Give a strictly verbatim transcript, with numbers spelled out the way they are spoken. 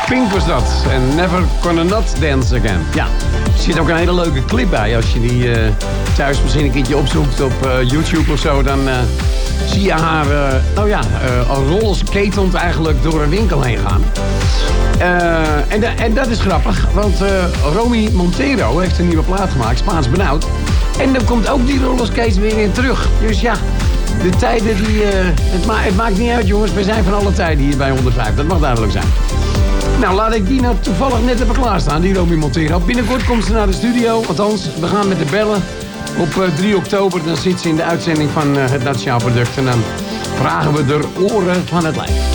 Pink was dat. En Never Gonna Not Dance Again. Ja, er zit ook een hele leuke clip bij. Als je die uh, thuis misschien een keertje opzoekt op uh, YouTube of zo, dan uh, zie je haar, uh, nou ja, uh, al rollerskatend eigenlijk door een winkel heen gaan. Uh, en, de, en dat is grappig, want uh, Romy Montero heeft een nieuwe plaat gemaakt, Spaans Benauwd. En dan komt ook die rollerskate weer in terug. Dus ja, de tijden die... Uh, het, ma- het maakt niet uit, jongens. We zijn van alle tijden hier bij honderdvijf. Dat mag duidelijk zijn. Nou, laat ik die nou toevallig net even klaarstaan, die Romy Montero. Binnenkort komt ze naar de studio. Althans, we gaan met de bellen. Op uh, drie oktober dan zit ze in de uitzending van uh, het Nationaal Product. En dan vragen we de oren van het lijf.